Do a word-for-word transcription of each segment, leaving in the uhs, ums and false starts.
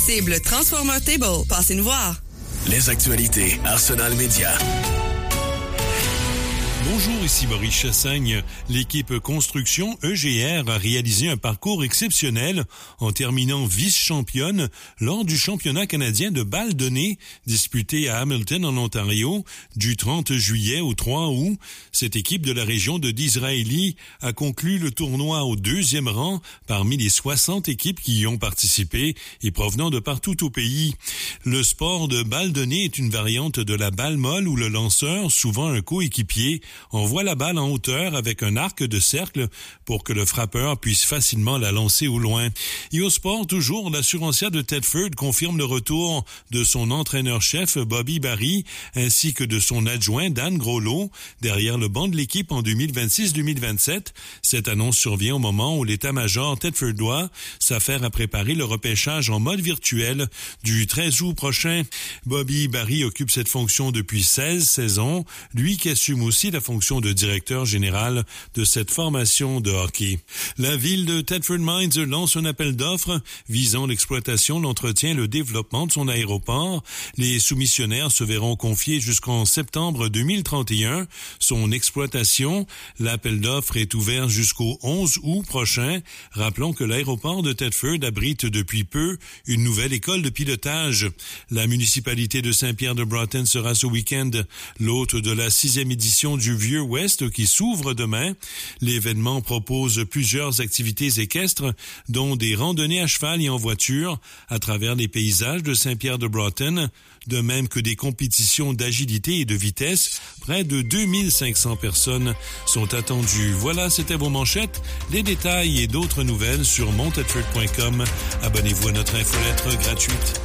Cible Transformer Table. Passez nous voir. Les actualités Arsenal Média. Bonjour, ici Maurice Chassagne. L'équipe Construction E G R a réalisé un parcours exceptionnel en terminant vice-championne lors du championnat canadien de balle donnée disputé à Hamilton en Ontario du trente juillet au trois août. Cette équipe de la région de Disraeli a conclu le tournoi au deuxième rang parmi les soixante équipes qui y ont participé et provenant de partout au pays. Le sport de balle donnée est une variante de la balle molle où le lanceur, souvent un coéquipier, envoie la balle en hauteur avec un arc de cercle pour que le frappeur puisse facilement la lancer au loin. Et au sport, toujours, l'assurancière de Thetford confirme le retour de son entraîneur-chef Bobby Barry ainsi que de son adjoint Dan Groslo derrière le banc de l'équipe en deux mille vingt-six deux mille vingt-sept. Cette annonce survient au moment où l'état-major Thetfordois s'affaire à préparer le repêchage en mode virtuel du treize août prochain. Bobby Barry occupe cette fonction depuis seize saisons, lui qui assume aussi la fonction de directeur général de cette formation de hockey. La ville de Thetford Mines lance un appel d'offres visant l'exploitation, l'entretien et le développement de son aéroport. Les soumissionnaires se verront confier jusqu'en septembre deux mille trente et un son exploitation. L'appel d'offres est ouvert jusqu'au onze août prochain. Rappelons que l'aéroport de Thetford abrite depuis peu une nouvelle école de pilotage. La municipalité de Saint-Pierre-de-Broughton sera ce week-end l'hôte de la sixième édition du Vieux Ouest qui s'ouvre demain. L'événement propose plusieurs activités équestres, dont des randonnées à cheval et en voiture à travers les paysages de Saint-Pierre-de-Broughton, de même que des compétitions d'agilité et de vitesse. Près de deux mille cinq cents personnes sont attendues. Voilà, c'était vos manchettes. Les détails et d'autres nouvelles sur mon thetford point com. Abonnez-vous à notre infolettre gratuite.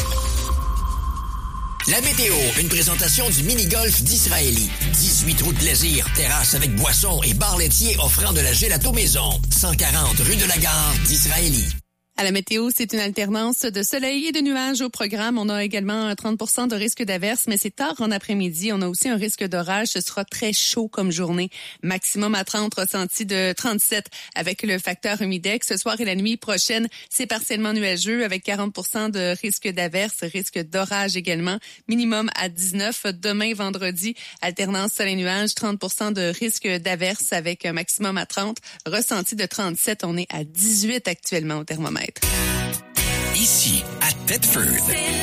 La météo, une présentation du mini-golf d'Israéli. dix-huit trous de plaisir, terrasse avec boissons et bar laitier offrant de la gelato maison. cent quarante rue de la Gare d'Israéli. À la météo, c'est une alternance de soleil et de nuages au programme. On a également trente pour cent de risque d'averse, mais c'est tard en après-midi. On a aussi un risque d'orage. Ce sera très chaud comme journée. Maximum à trente, ressenti de trente-sept avec le facteur humidex. Ce soir et la nuit prochaine, c'est partiellement nuageux avec quarante pour cent de risque d'averse, risque d'orage également. Minimum à dix-neuf. Demain, vendredi, alternance soleil-nuage, trente pour cent de risque d'averse avec un maximum à trente. Ressenti de trente-sept. On est à dix-huit actuellement au thermomètre. Ici, à Thetford,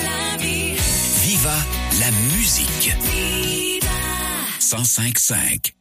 Viva la musique. Viva cent cinq virgule cinq.